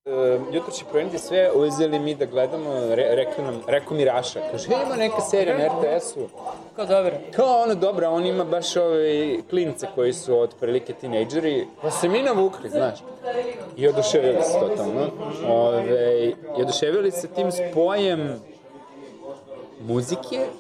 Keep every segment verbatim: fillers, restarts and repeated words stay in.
jutrošnji projekti sve uzeli mi da gledamo, re, rekli nam, rekao mi Raša, kaže, ima neka serija na er te esu. Kao dobra. Kao ono dobra, on ima baš ove klince koji su otprilike tinejdžeri, pa se mi navukli, znaš. I oduševili se totalno. Ove, I oduševili se tim spojem muzike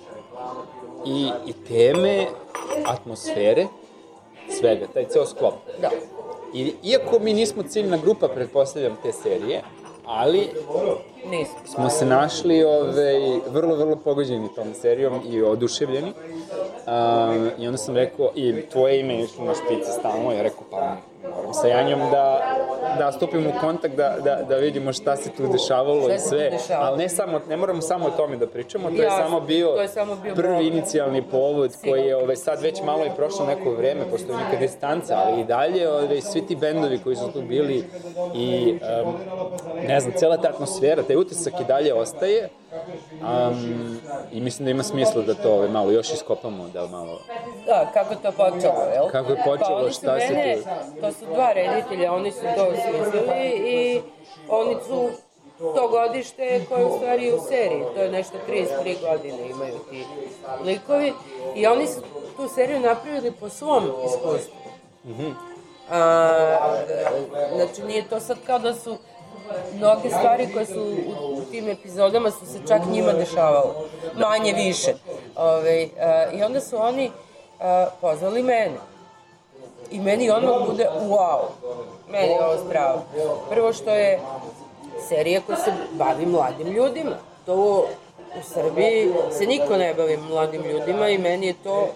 i, i teme, atmosfere, svega, taj ceo sklop. Da. I, iako mi nismo ciljna grupa, pretpostavljam, te serije, ali nismo. Smo se našli ove, vrlo, vrlo pogođeni tom serijom i oduševljeni. Um, I onda sam rekao, i tvoje ime je išlo na špici stalno, ja rekao, pa moram sa Janjom da, da stupimo u kontakt, da, da, da vidimo šta se tu dešavalo šta i sve. Dešavalo. Ali ne samo, ne moramo samo o tome da pričamo, to je, ja, samo, bio to je samo bio prvi povod. Inicijalni povod Sigur. Koji je ove, sad već malo i prošlo neko vreme, postoji neka distanca, ali i dalje ove, svi ti bendovi koji su tu bili i um, ne znam, cela ta atmosfera, taj utisak i dalje ostaje. Um, I mislim da ima smisla da to ove, malo još iskopamo, da malo... Da, kako je to počelo, jel? Kako je počelo, pa, šta se mene, tu... To su dva reditelja, oni su to smislili i oni su to godište koje je u stvari u seriji, to je nešto trideset tri godine imaju ti likovi i oni su tu seriju napravili po svom iskustvu. Mm-hmm. A, znači nije to sad kao da su mnoge stvari koje su u, u tim epizodama su se čak njima dešavale, manje više. Ove, a, I onda su oni a, pozvali mene. I meni odmah bude wow, meni je ovo strava. Prvo što je serija koja se bavi mladim ljudima. To u Srbiji se niko ne bavi mladim ljudima i meni je to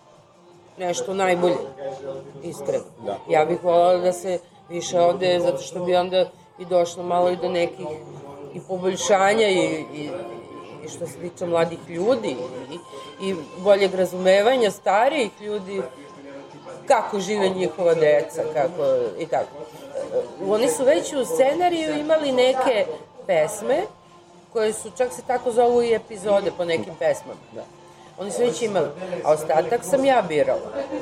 nešto najbolje, iskreno. Da. Ja bih voljela da se više ovde, zato što bi onda i došlo malo i do nekih i poboljšanja i, i, i što se tiče mladih ljudi i, i boljeg razumevanja starijih ljudi kako žive njihova deca, kako i tako. Oni su već u scenariju imali neke pesme koje su, čak se tako zovu i epizode po nekim pesmama. Da. Oni su već imali, a ostatak sam ja birala.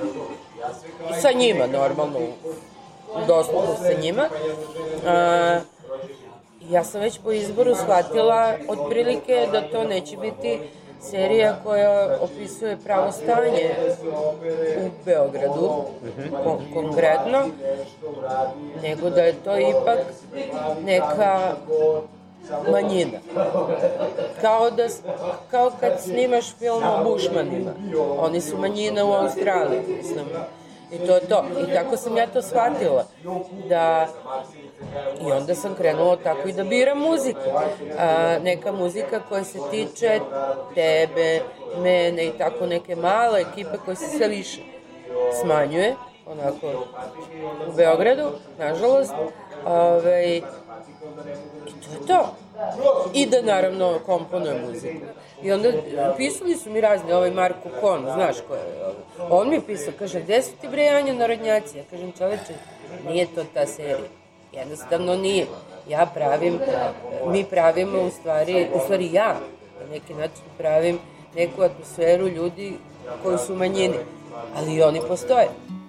I sa njima, normalno, doslovno sa njima. A, ja sam već po izboru shvatila otprilike da to neće biti serija koja opisuje pravo stanje u Beogradu, kon- konkretno, nego da je to ipak neka manjina. Kao, da, kao kad snimaš film o Bušmanima. Oni su manjina u Australiji, mislim. I to je to. I tako sam ja to shvatila. Da... I onda sam krenula tako i da biram muziku. A, neka muzika koja se tiče tebe, mene i tako neke male ekipe koje se sve više smanjuje, onako, u Beogradu, nažalost. Ove, I to je to. I da, naravno, komponuje muziku. I onda pisali su mi razni, ovaj Marko Kon, znaš ko je, on mi je pisao, kaže, gde su ti bre Janja narodnjaci? Ja kažem, čoveče, nije to ta serija. Jednostavno nije. Ja pravim, mi pravimo u stvari, u stvari ja, na neki način pravim neku atmosferu ljudi koji su manjini, ali i oni postoje.